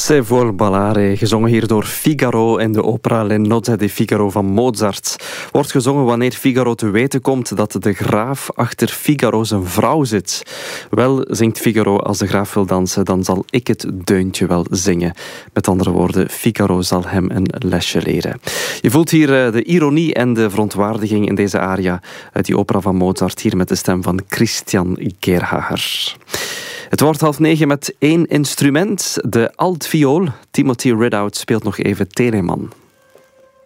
Se vuol ballare, gezongen hier door Figaro in de opera Le Nozze di Figaro van Mozart. Wordt gezongen wanneer Figaro te weten komt dat de graaf achter Figaro zijn vrouw zit. Wel, zingt Figaro, als de graaf wil dansen, dan zal ik het deuntje wel zingen. Met andere woorden, Figaro zal hem een lesje leren. Je voelt hier de ironie en de verontwaardiging in deze aria uit die opera van Mozart, hier met de stem van Christian Gerhaher. Het wordt 8:30 met 1 instrument, de altviool. Timothy Ridout speelt nog even Telemann.